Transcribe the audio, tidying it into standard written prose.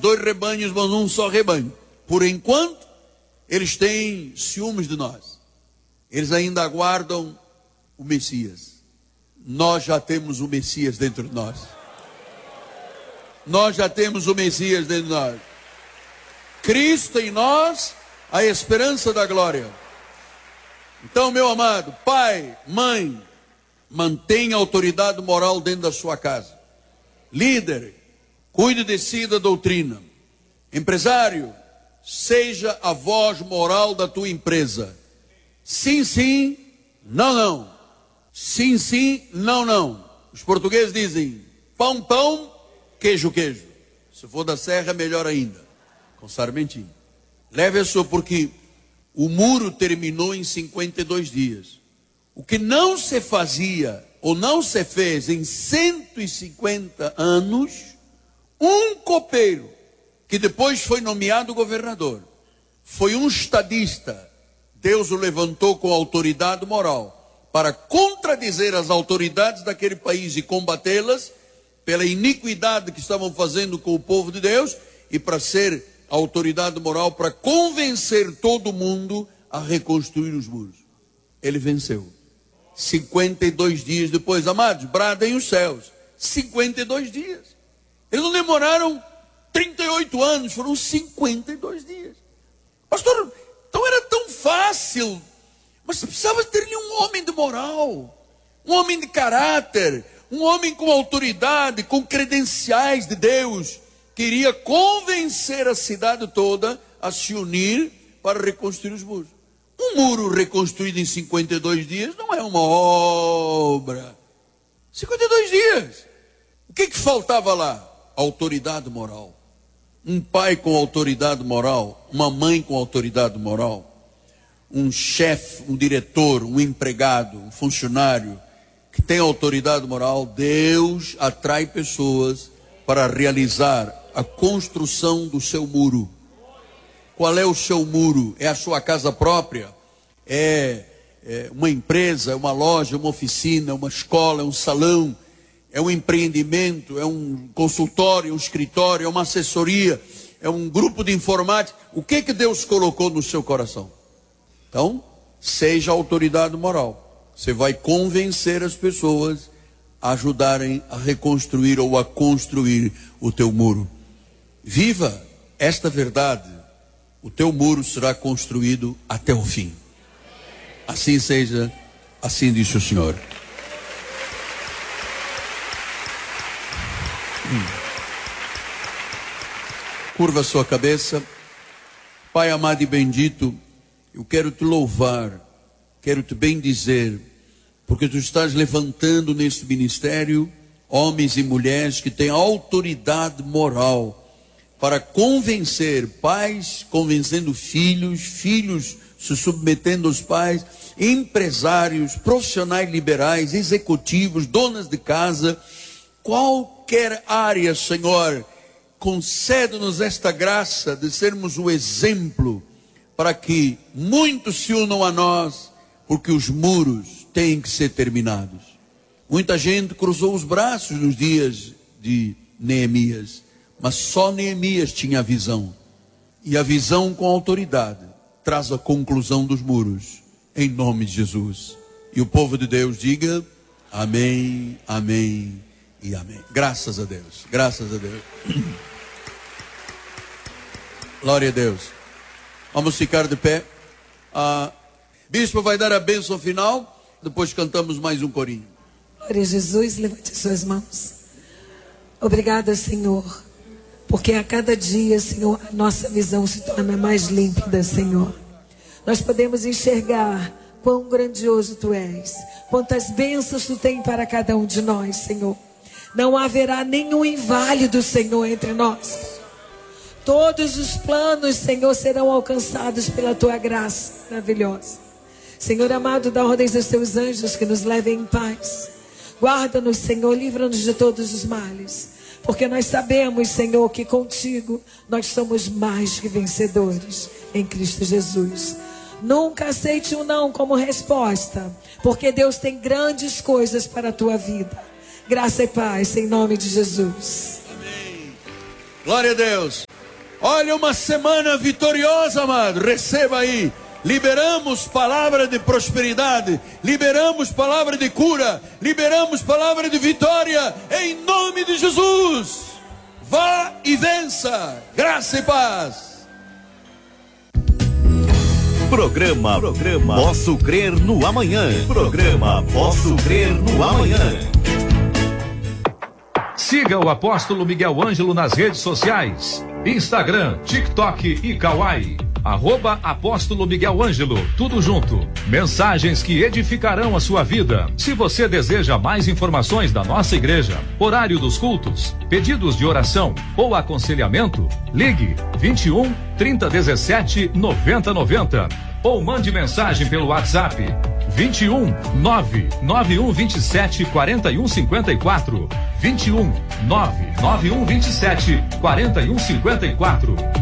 dois rebanhos, mas um só rebanho. Por enquanto, eles têm ciúmes de nós. Eles ainda aguardam o Messias. Nós já temos o Messias dentro de nós. Nós já temos o Messias dentro de nós. Cristo em nós, a esperança da glória. Então, meu amado, pai, mãe, mantenha a autoridade moral dentro da sua casa. Líder, cuide de si da doutrina. Empresário, seja a voz moral da tua empresa. Sim, sim, não, não. Sim, sim, não, não. Os portugueses dizem pão, pão, queijo, queijo. Se for da serra, melhor ainda, com sarmentinho. Leve a sua, porque o muro terminou em 52 dias. O que não se fazia, ou não se fez em 150 anos, um copeiro, que depois foi nomeado governador, foi um estadista. Deus o levantou com autoridade moral para contradizer as autoridades daquele país e combatê-las pela iniquidade que estavam fazendo com o povo de Deus, e para ser a autoridade moral para convencer todo mundo a reconstruir os muros. Ele venceu. 52 dias depois, amados, bradem os céus. 52 dias. Eles não demoraram 38 anos, foram 52 dias. Pastor, então era tão fácil, mas precisava ter um homem de moral, um homem de caráter, um homem com autoridade, com credenciais de Deus, que iria convencer a cidade toda a se unir para reconstruir os muros. Um muro reconstruído em 52 dias não é uma obra. 52 dias. O que faltava lá? Autoridade moral. Um pai com autoridade moral, uma mãe com autoridade moral, um chefe, um diretor, um empregado, um funcionário que tem autoridade moral. Deus atrai pessoas para realizar a construção do seu muro. Qual é o seu muro? É a sua casa própria? É uma empresa, é uma loja, uma oficina, uma escola, é um salão, é um empreendimento, é um consultório, um escritório, é uma assessoria, é um grupo de informática? O que Deus colocou no seu coração? Então, seja a autoridade moral. Você vai convencer as pessoas a ajudarem a reconstruir ou a construir o teu muro. Viva esta verdade. O teu muro será construído até o fim. Assim seja, assim disse o Senhor. Curva a sua cabeça. Pai amado e bendito, eu quero te louvar, quero te bendizer, porque tu estás levantando neste ministério homens e mulheres que têm autoridade moral para convencer, pais convencendo filhos, filhos se submetendo aos pais, empresários, profissionais liberais, executivos, donas de casa, qualquer área, Senhor, concede-nos esta graça de sermos o exemplo para que muitos se unam a nós, porque os muros têm que ser terminados. Muita gente cruzou os braços nos dias de Neemias, mas só Neemias tinha a visão, e a visão com autoridade traz a conclusão dos muros, em nome de Jesus. E o povo de Deus diga amém, amém e amém. Graças a Deus, graças a Deus. Glória a Deus. Vamos ficar de pé. Bispo vai dar a bênção final, depois cantamos mais um corinho. Glória a Jesus, levante suas mãos. Obrigada, Senhor, porque a cada dia, Senhor, a nossa visão se torna mais límpida, Senhor. Nós podemos enxergar quão grandioso Tu és, quantas bênçãos Tu tem para cada um de nós, Senhor. Não haverá nenhum inválido, Senhor, entre nós. Todos os planos, Senhor, serão alcançados pela Tua graça maravilhosa. Senhor amado, dá ordens aos Teus anjos que nos levem em paz. Guarda-nos, Senhor, livra-nos de todos os males. Porque nós sabemos, Senhor, que contigo nós somos mais que vencedores em Cristo Jesus. Nunca aceite um não como resposta, porque Deus tem grandes coisas para a tua vida. Graça e paz em nome de Jesus. Amém. Glória a Deus. Olha, uma semana vitoriosa, amado. Receba aí. Liberamos palavra de prosperidade, liberamos palavra de cura, liberamos palavra de vitória, em nome de Jesus. Vá e vença, graça e paz. Programa Posso Crer no Amanhã. Programa Posso Crer no Amanhã. Siga o Apóstolo Miguel Ângelo nas redes sociais: Instagram, TikTok e Kawaii. @Apóstolo Miguel Ângelo, tudo junto. Mensagens que edificarão a sua vida. Se você deseja mais informações da nossa igreja, horário dos cultos, pedidos de oração ou aconselhamento, ligue 21 3017 9090 ou mande mensagem pelo WhatsApp 21 99127 4154, 21 99127 4154.